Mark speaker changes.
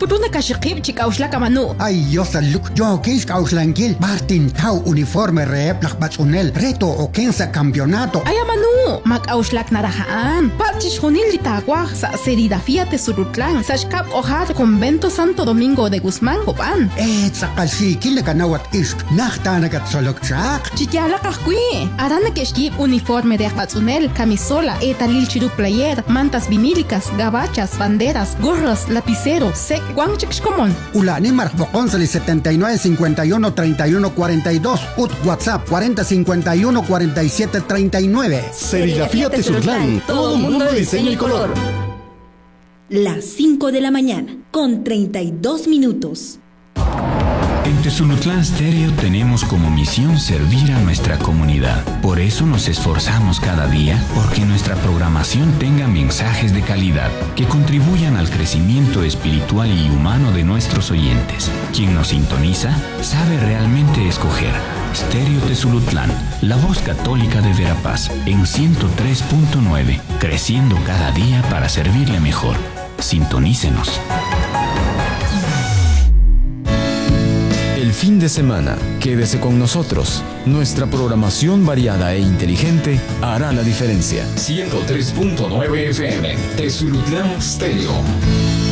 Speaker 1: putuna kashikib chikauslaka manu.
Speaker 2: Ay, Dios saluk. Yo kis kauslangil. Martin Tau uniforme reeplak batzunel. Reto o kensa campeonato.
Speaker 1: Ay manu. Makauslak narahaan. Patish hunil litagua sa Serigrafía Tesulutlan. Sa shkap ojad Convento Santo Domingo de Guzmán Copan.
Speaker 2: Sakalsi kilakanawat isk. Nachtanagat solokchak.
Speaker 1: Chikyala kahkui. Arana keshkib uniforme de batzunel, camisola, etalil chiru player, mantas vinílicas, gabachas, banderas, gorras, lapicero, sec, guanchixcomon.
Speaker 2: Ulani Marcboconsali 79 51 31 42. Ut WhatsApp 40 51 47 39.
Speaker 3: Serigrafía Tezutlán, todo mundo de diseño y color.
Speaker 4: Las 5 de la mañana, con 32 minutos.
Speaker 5: En Tezulutlán Stereo tenemos como misión servir a nuestra comunidad. Por eso nos esforzamos cada día porque nuestra programación tenga mensajes de calidad que contribuyan al crecimiento espiritual y humano de nuestros oyentes. Quien nos sintoniza sabe realmente escoger. Stereo Tezulutlán, la voz católica de Verapaz, en 103.9, creciendo cada día para servirle mejor. Sintonícenos.
Speaker 3: El fin de semana, quédese con nosotros. Nuestra programación variada e inteligente hará la diferencia.
Speaker 6: 103.9 FM, Tezulutlán Stereo.